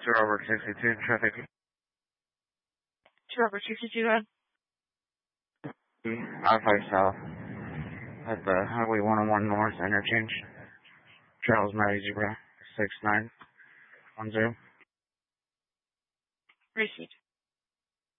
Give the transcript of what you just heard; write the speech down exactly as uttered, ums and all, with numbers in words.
Two Robert sixty-two, traffic. Two Robert sixty-two, uh, I five South. At the Highway one oh one North interchange. Charles Mary Zebra, six nine one zero. received.